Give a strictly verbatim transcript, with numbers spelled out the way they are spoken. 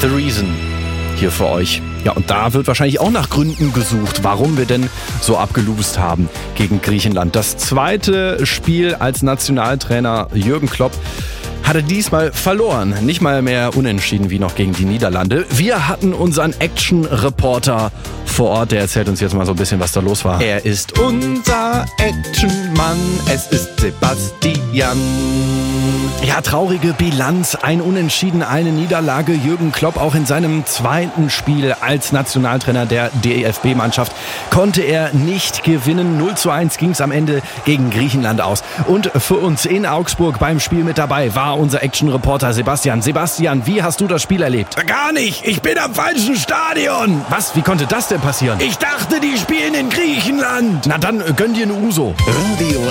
The Reason hier für euch. Ja, und da wird wahrscheinlich auch nach Gründen gesucht, warum wir denn so abgelost haben gegen Griechenland. Das zweite Spiel als Nationaltrainer Jürgen Klopp hatte diesmal verloren. Nicht mal mehr unentschieden wie noch gegen die Niederlande. Wir hatten unseren Action-Reporter vor Ort. Der erzählt uns jetzt mal so ein bisschen, was da los war. Er ist unser Action-Mann. Es ist Sebastian. Ja, traurige Bilanz. Ein Unentschieden, eine Niederlage. Jürgen Klopp auch in seinem zweiten Spiel als Nationaltrainer der D F B-Mannschaft konnte er nicht gewinnen. null zu eins ging es am Ende gegen Griechenland aus. Und für uns in Augsburg beim Spiel mit dabei war unser Action-Reporter Sebastian. Sebastian, wie hast du das Spiel erlebt? Gar nicht. Ich bin am falschen Stadion. Was? Wie konnte das denn passieren? Ich dachte, die spielen in Griechenland. Na dann, gönn dir eine Uso. Radio